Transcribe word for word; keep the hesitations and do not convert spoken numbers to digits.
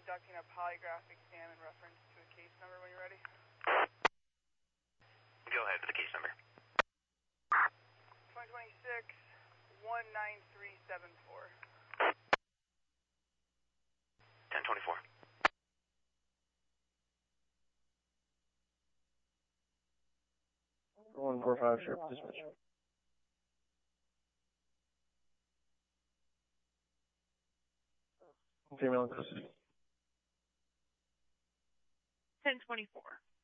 conducting a polygraph exam in reference to a case number when you're ready. Go ahead with the case number. twenty twenty-six, one nine three seven four. ten twenty-four. one four five, Sheriff Dispatch. Female in custody. ten twenty-four.